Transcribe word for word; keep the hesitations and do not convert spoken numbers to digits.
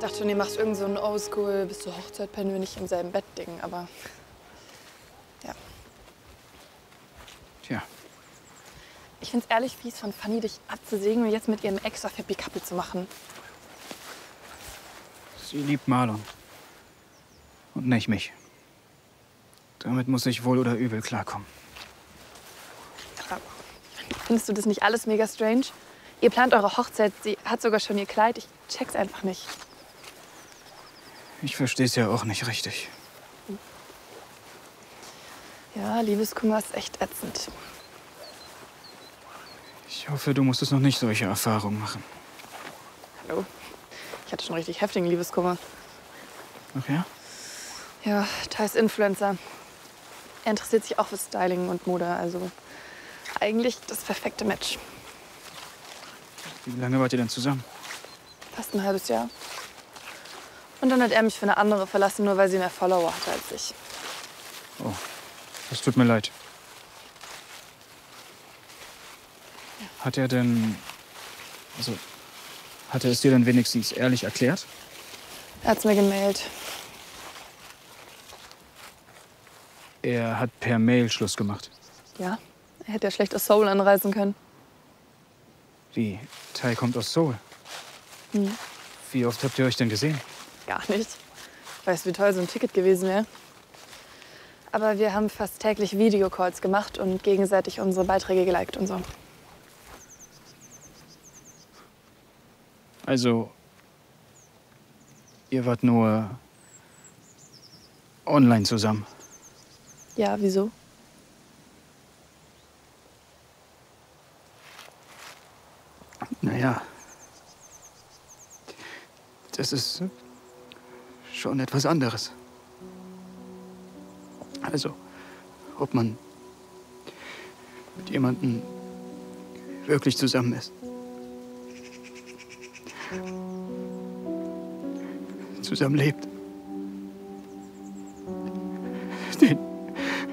dachte schon, ihr macht irgend so ein Oldschool, bis zur Hochzeit pennen wir nicht im selben Bett-Ding, aber ja. Tja. Ich find's ehrlich fies von Fanny, dich abzusägen und jetzt mit ihrem Ex auf Happy Couple zu machen. Sie liebt Marlon. Und nicht mich. Damit muss ich wohl oder übel klarkommen. Aber findest du das nicht alles mega strange? Ihr plant eure Hochzeit, sie hat sogar schon ihr Kleid. Ich check's einfach nicht. Ich versteh's ja auch nicht richtig. Ja, Liebeskummer ist echt ätzend. Ich hoffe, du musstest noch nicht solche Erfahrungen machen. Hallo? Ich hatte schon richtig heftigen Liebeskummer. Ach ja? Ja, Thais Influencer. Er interessiert sich auch für Styling und Mode, also eigentlich das perfekte Match. Wie lange wart ihr denn zusammen? Fast ein halbes Jahr. Und dann hat er mich für eine andere verlassen, nur weil sie mehr Follower hatte als ich. Oh, das tut mir leid. Hat er denn... Also, hat er es dir dann wenigstens ehrlich erklärt? Er hat's mir gemeldet. Er hat per Mail Schluss gemacht. Ja, er hätte ja schlecht aus Seoul anreisen können. Wie? Thai kommt aus Seoul. Hm. Wie oft habt ihr euch denn gesehen? Gar nicht. Weißt du, wie teuer so ein Ticket gewesen wäre? Aber wir haben fast täglich Videocalls gemacht und gegenseitig unsere Beiträge geliked und so. Also, ihr wart nur online zusammen. Ja, wieso? Naja, das ist schon etwas anderes. Also, ob man mit jemandem wirklich zusammen ist. Zusammenlebt.